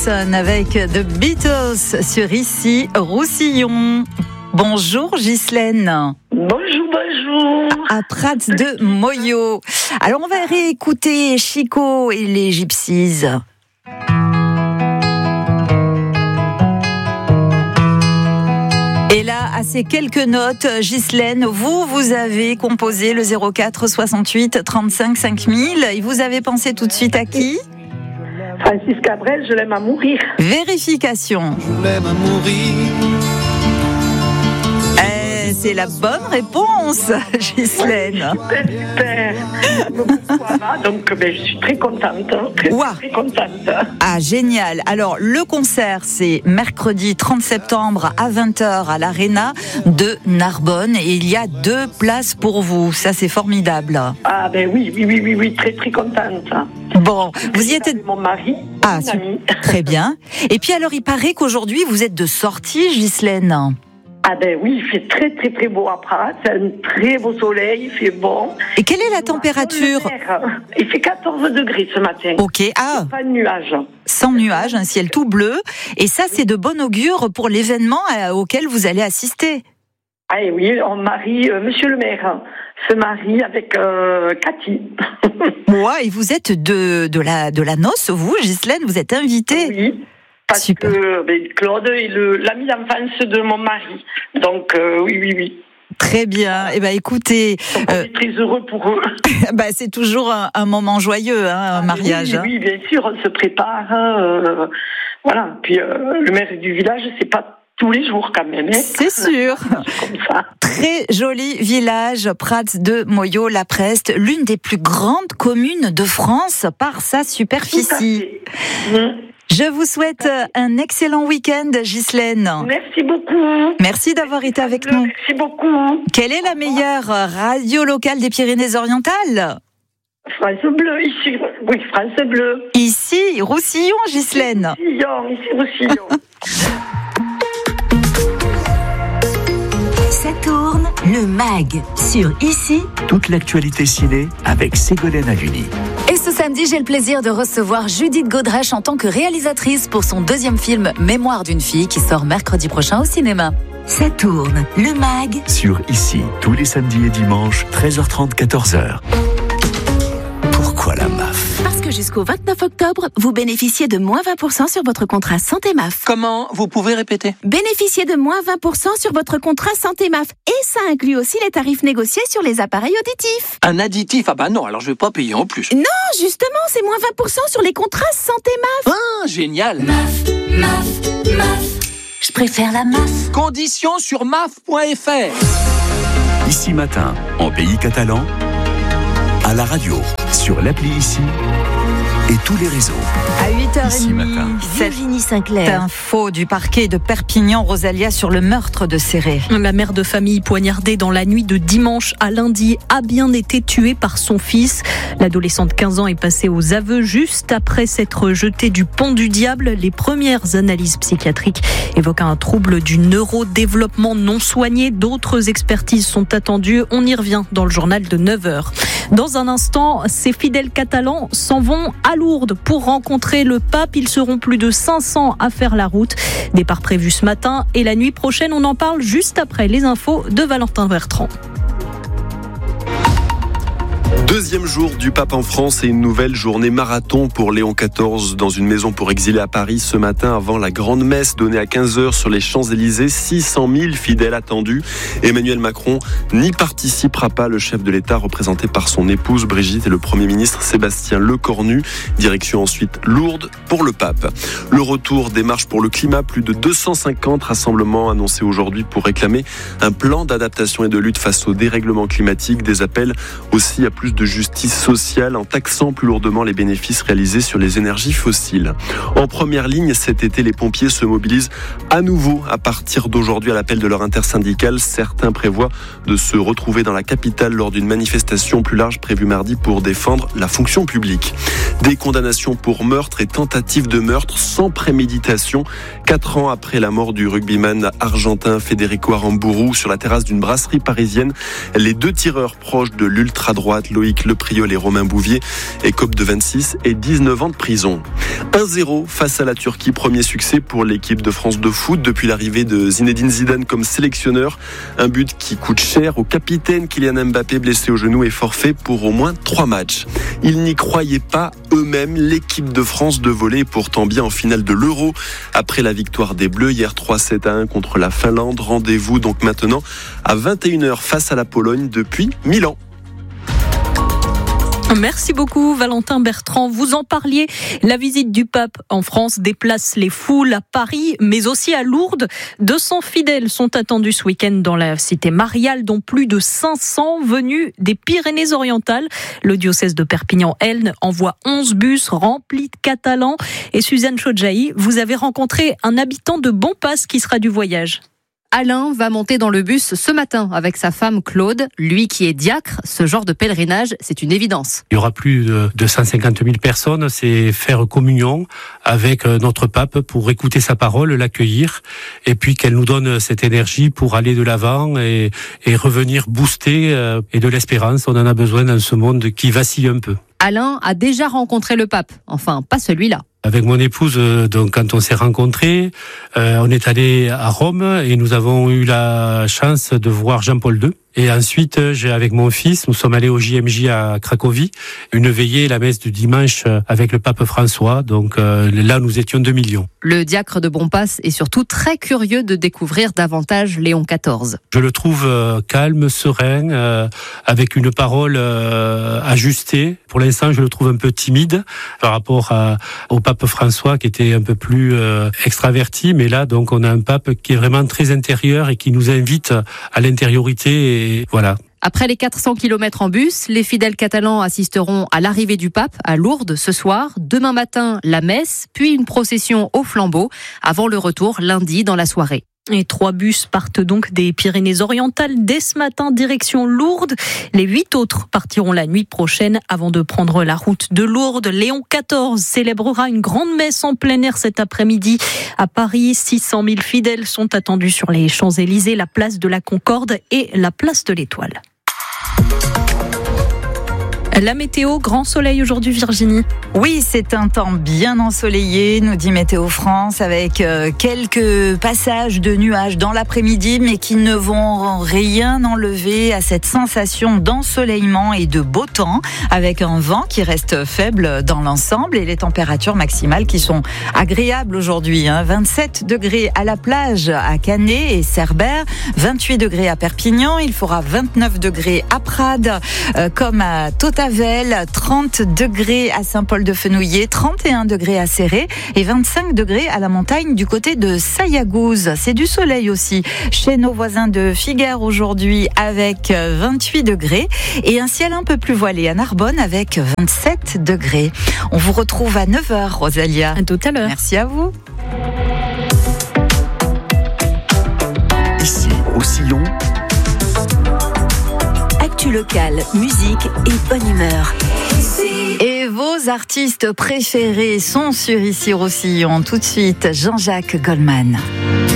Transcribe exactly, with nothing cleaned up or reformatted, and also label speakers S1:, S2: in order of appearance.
S1: Jackson avec The Beatles sur Ici Roussillon. Bonjour Ghislaine.
S2: Bonjour, bonjour.
S1: À Prats de Moyo. Alors on va réécouter Chico et les Gypsies. Et là, à ces quelques notes, Ghislaine, vous, vous avez composé le zéro quatre soixante-huit trente-cinq cinq mille et vous avez pensé tout de suite à qui ?
S2: Francis Cabrel, je l'aime à mourir.
S1: Vérification.
S3: Je l'aime à mourir.
S1: Eh, c'est la bonne réponse, Ghislaine.
S2: Super, super. Voilà, donc ben, je suis très contente. Très,
S1: Ouah.
S2: très contente.
S1: Ah, génial. Alors, le concert, c'est mercredi trente septembre à vingt heures à l'Arena de Narbonne. Et il y a deux places pour vous. Ça, c'est formidable.
S2: Ah ben oui, oui, oui, oui, oui, très, très contente.
S1: Bon, vous y êtes...
S2: Avec mon mari,
S1: Ah,
S2: mon ami.
S1: très bien. Et puis alors, il paraît qu'aujourd'hui, vous êtes de sortie, Ghislaine.
S2: Ah ben oui, il fait très, très, très beau à Prats. C'est un très beau soleil, il fait bon.
S1: Et quelle est la température ?
S2: Il fait quatorze degrés ce matin.
S1: Ok, ah,
S2: Pas de nuages.
S1: sans nuages, un ciel tout bleu. Et ça, c'est de bon augure pour l'événement auquel vous allez assister.
S2: Ah et oui, on marie, euh, monsieur le maire se marie avec euh, Cathy.
S1: Ouais, et vous êtes de, de, la, de la noce, vous, Ghislaine, vous êtes invitée.
S2: Oui, parce
S1: Super.
S2: que ben, Claude est le, l'ami d'enfance de mon mari. Donc euh, oui, oui, oui.
S1: Très bien. Eh ben, écoutez,
S2: Donc, on
S1: euh,
S2: est très heureux pour eux.
S1: bah, c'est toujours un, un moment joyeux, hein, un mariage.
S2: Oui, oui, bien sûr, on se prépare. Euh, voilà. Puis euh, le maire du village, c'est pas tous les jours quand même. Hein.
S1: C'est sûr.
S2: Comme ça.
S1: Très joli village, Prats de Moyo-la-Preste, l'une des plus grandes communes de France par sa superficie.
S2: Tout à fait. Mmh.
S1: Je vous souhaite un excellent week-end, Ghislaine.
S2: Merci beaucoup.
S1: Merci d'avoir été avec nous.
S2: Merci beaucoup.
S1: Quelle est la meilleure radio locale des Pyrénées-Orientales ?
S2: France Bleu, ici. Oui, France Bleu.
S1: Ici, Roussillon, Ghislaine.
S2: Roussillon, ici Roussillon.
S4: Ça tourne, le mag, sur Ici.
S5: Toute l'actualité ciné avec Ségolène Haluni.
S6: Et ce samedi, j'ai le plaisir de recevoir Judith Godrèche en tant que réalisatrice pour son deuxième film Mémoire d'une fille qui sort mercredi prochain au cinéma.
S4: Ça tourne, le mag.
S5: Sur Ici, tous les samedis et dimanches, treize heures trente, quatorze heures. Pourquoi la M A F ?
S4: Parce que jusqu'au vingt-neuf octobre, vous bénéficiez de moins vingt pour cent sur votre contrat Santé M A F.
S3: Comment ? Vous pouvez répéter ?
S4: Bénéficiez de moins vingt pour cent sur votre contrat Santé M A F. Et ça inclut aussi les tarifs négociés sur les appareils auditifs.
S3: Un additif ? Ah bah non, alors je vais pas payer en plus.
S4: Non, justement, c'est moins vingt pour cent sur les contrats Santé M A F.
S3: Ah, génial !
S4: M A F, M A F, M A F. Je préfère la M A F.
S3: Conditions sur m a f point f r.
S5: Ici matin, en pays catalan, à la radio, sur l'appli Ici et tous les réseaux.
S1: À huit heures
S5: Ici
S1: trente,
S5: matin.
S1: cette
S4: Virginie Sinclair.
S1: info du parquet de Perpignan, Rosalia, sur le meurtre de Céré.
S7: La mère de famille poignardée dans la nuit de dimanche à lundi a bien été tuée par son fils. L'adolescent de quinze ans est passé aux aveux juste après s'être jeté du pont du diable. Les premières analyses psychiatriques évoquent un trouble du neurodéveloppement non soigné. D'autres expertises sont attendues. On y revient dans le journal de neuf heures. Dans un instant, ces fidèles catalans s'en vont à Lourdes pour rencontrer le pape. Ils seront plus de cinq cents à faire la route. Départ prévu ce matin et la nuit prochaine. On en parle juste après les infos de Valentin Bertrand.
S8: Deuxième jour du pape en France et une nouvelle journée marathon pour Léon quatorze dans une maison pour exilés à Paris ce matin avant la grande messe donnée à quinze heures sur les Champs-Élysées. six cent mille fidèles attendus. Emmanuel Macron n'y participera pas. Le chef de l'État, représenté par son épouse Brigitte et le Premier ministre Sébastien Lecornu. Direction ensuite Lourdes pour le pape. Le retour des marches pour le climat. Plus de deux cent cinquante rassemblements annoncés aujourd'hui pour réclamer un plan d'adaptation et de lutte face au dérèglement climatique. Des appels aussi à plus de justice sociale en taxant plus lourdement les bénéfices réalisés sur les énergies fossiles. En première ligne, cet été, les pompiers se mobilisent à nouveau à partir d'aujourd'hui à l'appel de leur intersyndicale. Certains prévoient de se retrouver dans la capitale lors d'une manifestation plus large prévue mardi pour défendre la fonction publique. Des condamnations pour meurtre et tentative de meurtre sans préméditation. Quatre ans après la mort du rugbyman argentin Federico Aramburu sur la terrasse d'une brasserie parisienne, les deux tireurs proches de l'ultra-droite Loïc Patrick Lepriol et Romain Bouvier, écope de vingt-six et dix-neuf ans de prison. un zéro face à la Turquie, premier succès pour l'équipe de France de foot depuis l'arrivée de Zinedine Zidane comme sélectionneur. Un but qui coûte cher au capitaine Kylian Mbappé, blessé au genou et forfait pour au moins trois matchs. Ils n'y croyaient pas eux-mêmes. L'équipe de France de volley est pourtant bien en finale de l'Euro. Après la victoire des Bleus hier trois sept à un contre la Finlande. Rendez-vous donc maintenant à vingt et une heures face à la Pologne depuis Milan.
S7: Merci beaucoup Valentin Bertrand. Vous en parliez, la visite du pape en France déplace les foules à Paris, mais aussi à Lourdes. deux cents fidèles sont attendus ce week-end dans la cité mariale, dont plus de cinq cents venus des Pyrénées-Orientales. Le diocèse de Perpignan, elle, envoie onze bus remplis de Catalans. Et Suzanne Chodjaï, vous avez rencontré un habitant de Bompas qui sera du voyage.
S9: Alain va monter dans le bus ce matin avec sa femme Claude. Lui qui est diacre, ce genre de pèlerinage, c'est une évidence.
S10: Il y aura plus de, de cent cinquante mille personnes. C'est faire communion avec notre pape pour écouter sa parole, l'accueillir et puis qu'elle nous donne cette énergie pour aller de l'avant et, et revenir booster euh, et de l'espérance. On en a besoin dans ce monde qui vacille un peu.
S9: Alain a déjà rencontré le pape. Enfin, pas celui-là.
S10: Avec mon épouse, donc quand on s'est rencontrés, euh, on est allé à Rome et nous avons eu la chance de voir Jean-Paul deux. Et ensuite, j'ai, avec mon fils, nous sommes allés au J M J à Cracovie, une veillée, la messe du dimanche avec le pape François. Donc euh, là, nous étions deux millions.
S9: Le diacre de Bompas est surtout très curieux de découvrir davantage Léon quatorze.
S10: Je le trouve euh, calme, serein, euh, avec une parole euh, ajustée. Pour l'instant, je le trouve un peu timide par rapport à, au pape François qui était un peu plus euh, extraverti. Mais là, donc, on a un pape qui est vraiment très intérieur et qui nous invite à l'intériorité. Et Et voilà.
S9: Après les quatre cents kilomètres en bus, les fidèles catalans assisteront à l'arrivée du pape à Lourdes ce soir. Demain matin, la messe, puis une procession au flambeau, avant le retour lundi dans la soirée.
S7: Et trois bus partent donc des Pyrénées-Orientales dès ce matin, direction Lourdes. Les huit autres partiront la nuit prochaine avant de prendre la route de Lourdes. Léon quatorze célébrera une grande messe en plein air cet après-midi à Paris. six cent mille fidèles sont attendus sur les Champs-Élysées, la place de la Concorde et la place de l'Étoile. La météo, grand soleil aujourd'hui, Virginie.
S1: Oui, c'est un temps bien ensoleillé, nous dit Météo France, avec euh, quelques passages de nuages dans l'après-midi, mais qui ne vont rien enlever à cette sensation d'ensoleillement et de beau temps, avec un vent qui reste faible dans l'ensemble et les températures maximales qui sont agréables aujourd'hui. Hein. vingt-sept degrés à la plage à Canet et Cerbère, vingt-huit degrés à Perpignan, il fera vingt-neuf degrés à Prades, euh, comme à Total. trente degrés à Saint-Paul-de-Fenouillet, trente et un degrés à Céré et vingt-cinq degrés à la montagne du côté de Sayagouz. C'est du soleil aussi chez nos voisins de Figueres aujourd'hui avec vingt-huit degrés et un ciel un peu plus voilé à Narbonne avec vingt-sept degrés. On vous retrouve à neuf heures, Rosalia.
S7: À tout à l'heure.
S1: Merci à vous.
S5: Ici, au Sillon,
S11: actu locale, musique et bonne humeur.
S1: Et vos artistes préférés sont sur Ici Roussillon. Tout de suite, Jean-Jacques Goldman.